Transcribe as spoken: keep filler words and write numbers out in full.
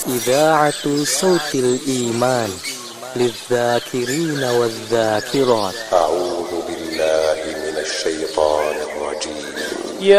إذاعة صوت الإيمان للذاكرين والذاكرات. أعوذ بالله من الشيطان الرجيم.